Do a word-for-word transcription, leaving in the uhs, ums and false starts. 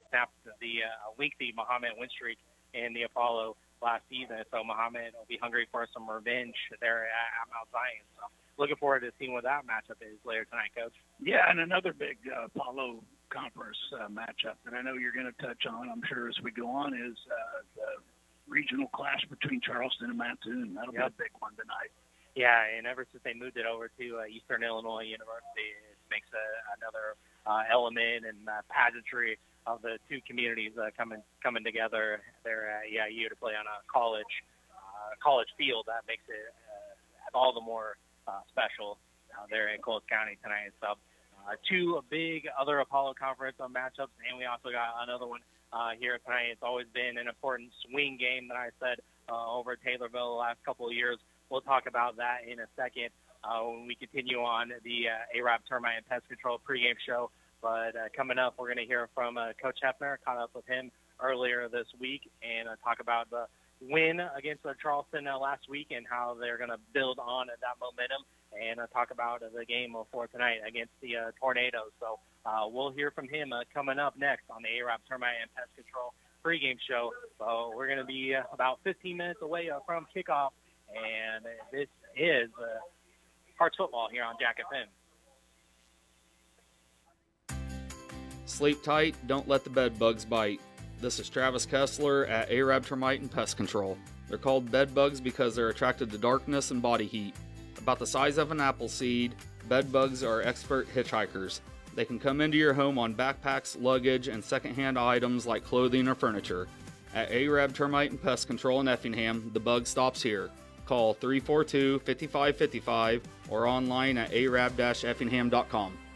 snapped the uh, lengthy Muhammad win streak in the Apollo last season. So Muhammad will be hungry for some revenge there at, at Mount Zion. So looking forward to seeing what that matchup is later tonight, Coach. Yeah, and another big uh, Apollo Conference uh, matchup that I know you're going to touch on, I'm sure, as we go on, is uh, the regional clash between Charleston and Mattoon. That'll yep. be a big one tonight. Yeah, and ever since they moved it over to uh, Eastern Illinois University, it makes a, another uh, element and uh, pageantry of the two communities uh, coming coming together there at E I U to play on a college uh, college field. That makes it uh, all the more uh, special uh, there in Coles County tonight. So uh, two big other Apollo Conference uh, matchups, and we also got another one uh, here tonight. It's always been an important swing game that I said uh, over at Taylorville the last couple of years. We'll talk about that in a second uh, when we continue on the uh, A R A B Termite and Pest Control pregame show. But uh, coming up, we're going to hear from uh, Coach Hefner. Caught up with him earlier this week and uh, talk about the win against uh, Charleston uh, last week and how they're going to build on that momentum, and uh, talk about uh, the game for tonight against the uh, Tornadoes. So uh, we'll hear from him uh, coming up next on the A R A B Termite and Pest Control pregame show. So we're going to be uh, about fifteen minutes away uh, from kickoff, and uh, this is uh, Hearts football here on Jack F M. Sleep tight, don't let the bed bugs bite. This is Travis Kessler at A R A B Termite and Pest Control. They're called bed bugs because they're attracted to darkness and body heat. About the size of an apple seed, bed bugs are expert hitchhikers. They can come into your home on backpacks, luggage, and secondhand items like clothing or furniture. At A R A B Termite and Pest Control in Effingham, the bug stops here. Call three four two, five five five five or online at a r a b dash effingham dot com.